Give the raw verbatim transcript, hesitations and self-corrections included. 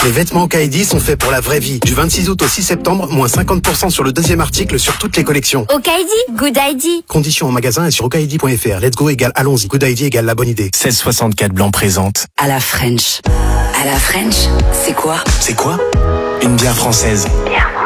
Les vêtements Okaidi sont faits pour la vraie vie. Du vingt-six août au six septembre, moins cinquante pour cent sur le deuxième article sur toutes les collections. Okaidi, good idea. Conditions en magasin et sur okaidi point f r. Let's go égale allons-y. Good idea égale la bonne idée. seize soixante-quatre Blanc présente. À la French. À la French, c'est quoi? C'est quoi? Une bière française. Bière française.